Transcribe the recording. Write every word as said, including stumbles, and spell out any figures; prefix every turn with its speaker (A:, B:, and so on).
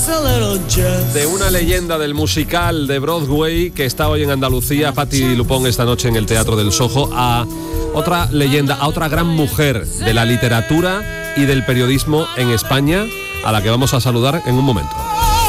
A: De una leyenda del musical de Broadway que está hoy en Andalucía, Patti Lupón esta noche en el Teatro del Soho, a otra leyenda, a otra gran mujer de la literatura y del periodismo en España, a la que vamos a saludar en un momento.